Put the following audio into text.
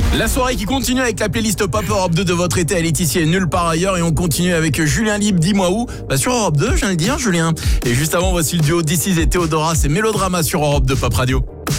La soirée qui continue avec la playlist Pop Europe 2 de votre été à Laetitia et nulle part ailleurs. Et on continue avec Julien Libre, dis-moi où. Sur Europe 2, je viens de le dire, Julien. Et juste avant, voici le duo This Is et Théodora, c'est Mélodrama sur Europe 2 Pop Radio.